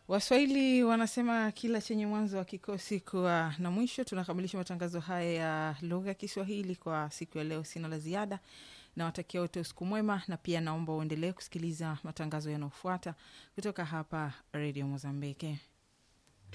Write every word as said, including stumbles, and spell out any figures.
Waswahili wanasema kila chenye mwanzo hakikosi kuwa na mwisho. Tunakamilisha matangazo haya ya lugha ya Kiswahili kwa siku ya leo. Sina la ziada, na watakia wote usiku mwema, na pia naomba uendelee kusikiliza matangazo yanayofuata kutoka hapa Radio Mozambiki.